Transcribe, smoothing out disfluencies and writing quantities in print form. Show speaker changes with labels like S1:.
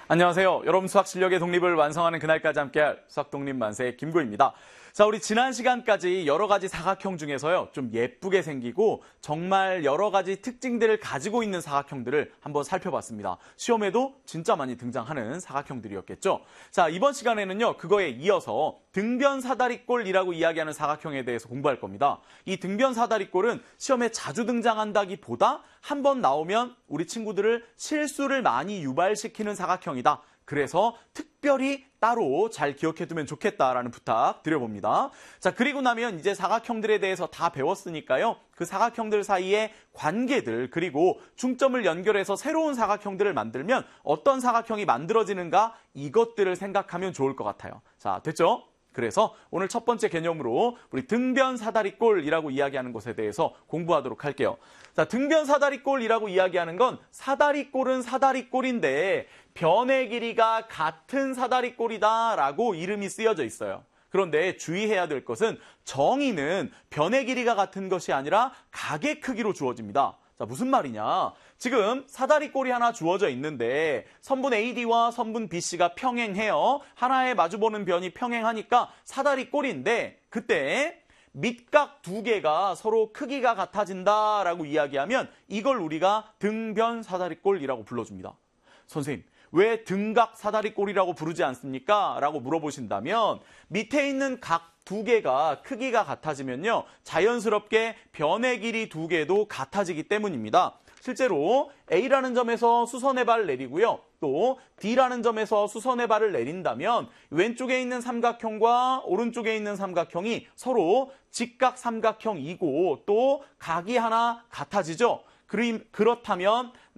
S1: 안녕하세요. 여러분 수학 실력의 독립을 완성하는 그날까지 함께할 수학 독립 만세 김구입니다. 자, 우리 지난 시간까지 여러 가지 사각형 중에서요, 좀 예쁘게 생기고 정말 여러 가지 특징들을 가지고 있는 사각형들을 한번 살펴봤습니다. 시험에도 진짜 많이 등장하는 사각형들이었겠죠. 자, 이번 시간에는요, 그거에 이어서 등변사다리꼴이라고 이야기하는 사각형에 대해서 공부할 겁니다. 이 등변사다리꼴은 시험에 자주 등장한다기보다 한 번 나오면 우리 친구들을 실수를 많이 유발시키는 사각형이다. 그래서 특별히 따로 잘 기억해두면 좋겠다라는 부탁 드려봅니다. 자, 그리고 나면 이제 사각형들에 대해서 다 배웠으니까요. 그 사각형들 사이의 관계들, 그리고 중점을 연결해서 새로운 사각형들을 만들면 어떤 사각형이 만들어지는가, 이것들을 생각하면 좋을 것 같아요. 자, 됐죠? 그래서 오늘 첫 번째 개념으로 우리 등변사다리꼴이라고 이야기하는 것에 대해서 공부하도록 할게요. 자, 등변사다리꼴이라고 이야기하는 건 사다리꼴은 사다리꼴인데 변의 길이가 같은 사다리꼴이다라고 이름이 쓰여져 있어요. 그런데 주의해야 될 것은 정의는 변의 길이가 같은 것이 아니라 각의 크기로 주어집니다. 자, 무슨 말이냐? 지금 사다리꼴이 하나 주어져 있는데 선분 AD와 선분 BC가 평행해요. 하나에 마주보는 변이 평행하니까 사다리꼴인데 그때 밑각 두 개가 서로 크기가 같아진다라고 이야기하면 이걸 우리가 등변사다리꼴이라고 불러줍니다. 선생님, 왜 등각 사다리꼴이라고 부르지 않습니까? 라고 물어보신다면 밑에 있는 각 두 개가 크기가 같아지면요, 자연스럽게 변의 길이 두 개도 같아지기 때문입니다. 실제로 A라는 점에서 수선의 발을 내리고요, 또 D라는 점에서 수선의 발을 내린다면 왼쪽에 있는 삼각형과 오른쪽에 있는 삼각형이 서로 직각 삼각형이고 또 각이 하나 같아지죠. 그렇다면